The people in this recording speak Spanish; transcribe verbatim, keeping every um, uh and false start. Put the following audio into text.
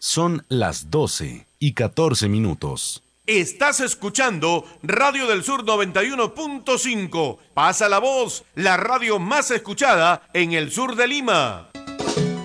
Son las doce y catorce minutos. Estás escuchando Radio del Sur noventa y uno punto cinco. Pasa la voz, la radio más escuchada en el sur de Lima.